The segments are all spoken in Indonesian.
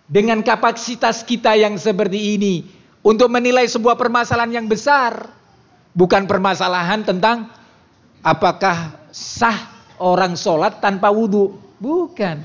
dengan kapasitas kita yang seperti ini untuk menilai sebuah permasalahan yang besar. Bukan permasalahan tentang apakah sah orang sholat tanpa wudu. Bukan.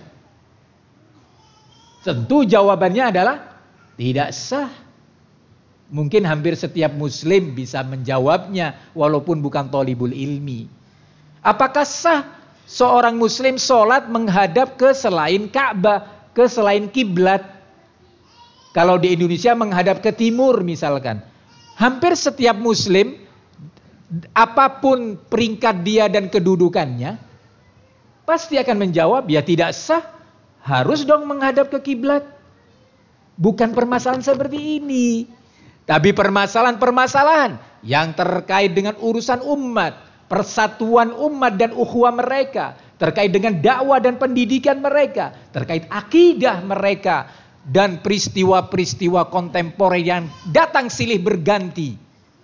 Tentu jawabannya adalah tidak sah. Mungkin hampir setiap muslim bisa menjawabnya walaupun bukan thalibul ilmi. Apakah sah seorang muslim sholat menghadap ke selain Ka'bah, ke selain kiblat? Kalau di Indonesia menghadap ke timur misalkan. Hampir setiap muslim, apapun peringkat dia dan kedudukannya, pasti akan menjawab, ya tidak sah. Harus dong menghadap ke kiblat. Bukan permasalahan seperti ini. Tapi permasalahan-permasalahan yang terkait dengan urusan umat, persatuan umat dan ukhuwah mereka, terkait dengan dakwah dan pendidikan mereka, terkait akidah mereka, dan peristiwa-peristiwa kontemporer yang datang silih berganti.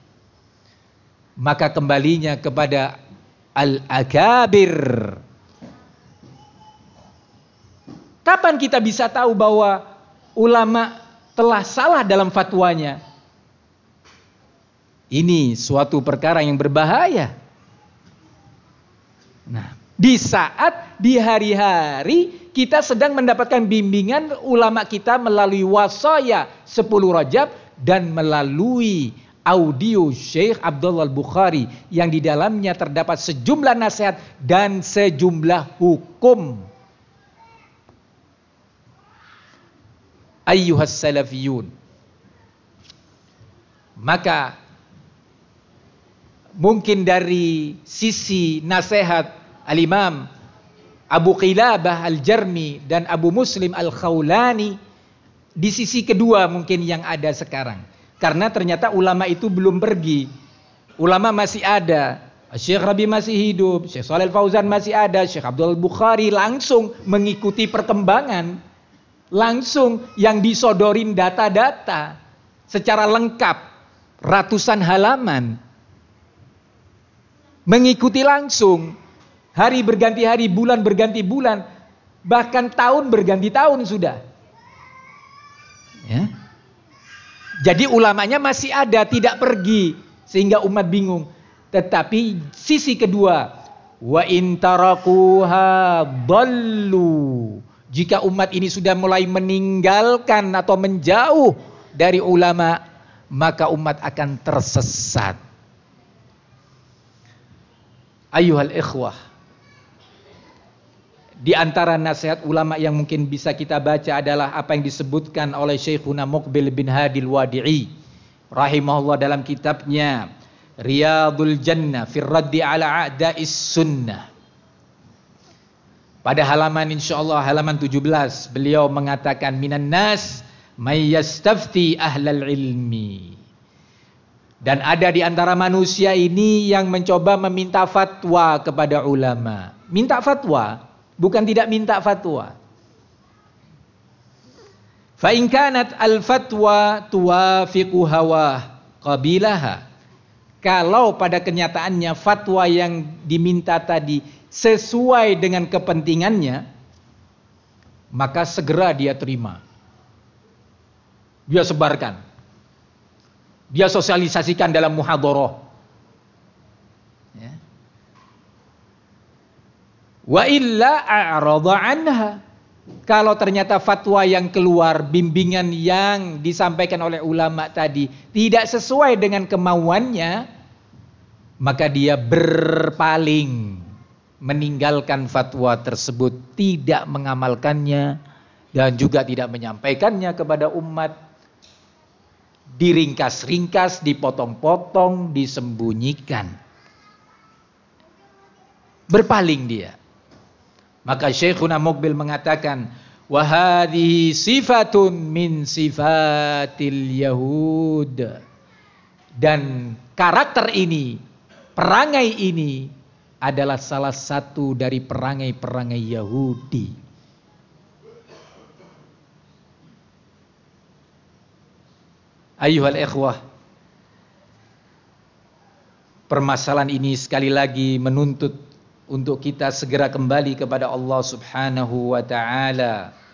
Maka kembalinya kepada al-akabir. Kapan kita bisa tahu bahwa ulama telah salah dalam fatwanya? Ini suatu perkara yang berbahaya. Nah, di saat di hari-hari kita sedang mendapatkan bimbingan ulama kita melalui wasaya 10 Rajab dan melalui audio Syekh Abdullah Al-Bukhari yang di dalamnya terdapat sejumlah nasihat dan sejumlah hukum. Ayyuhas salafiyun. Maka mungkin dari sisi nasihat Al-Imam Abu Qilabah Al-Jarmi dan Abu Muslim Al-Khawlani, di sisi kedua mungkin yang ada sekarang. Karena ternyata ulama itu belum pergi. Ulama masih ada. Syekh Rabi masih hidup, Syekh Shalih Al-Fauzan masih ada, Syekh Abdul Bukhari langsung mengikuti perkembangan. Langsung yang disodorin data-data secara lengkap, ratusan halaman. Mengikuti langsung, hari berganti hari, bulan berganti bulan, bahkan tahun berganti tahun sudah. Ya. Jadi ulamanya masih ada, tidak pergi, sehingga umat bingung. Tetapi sisi kedua, wa in tarakuha dallu. Jika umat ini sudah mulai meninggalkan atau menjauh dari ulama, maka umat akan tersesat. Ayyuhal ikhwah, di antara nasihat ulama yang mungkin bisa kita baca adalah apa yang disebutkan oleh Syekhuna Muqbil bin Hadil Wadi'i rahimahullah dalam kitabnya Riyadul Jannah fi Raddi ala A'da'is Sunnah. Pada halaman insyaallah halaman 17 beliau mengatakan minan nas may yastafti ahlal ilmi. Dan ada di antara manusia ini yang mencoba meminta fatwa kepada ulama. Minta fatwa, bukan tidak minta fatwa. Fa in kanat al fatwa tuwafiqu hawa qabilaha. Kalau pada kenyataannya fatwa yang diminta tadi sesuai dengan kepentingannya, maka segera dia terima. Dia sebarkan. Dia sosialisasikan dalam muhadharah. Ya. Wa illa a'rada anha. Kalau ternyata fatwa yang keluar, bimbingan yang disampaikan oleh ulama tadi tidak sesuai dengan kemauannya, maka dia berpaling, meninggalkan fatwa tersebut, tidak mengamalkannya dan juga tidak menyampaikannya kepada umat. Diringkas-ringkas, dipotong-potong, disembunyikan. Berpaling dia. Maka Syekhuna Muqbil mengatakan, wa hadhihi sifatun min sifatil yahud. Dan karakter ini, perangai ini adalah salah satu dari perangai-perangai Yahudi. Ayyuhal ikhwah, permasalahan ini sekali lagi menuntut untuk kita segera kembali kepada Allah Subhanahu wa ta'ala.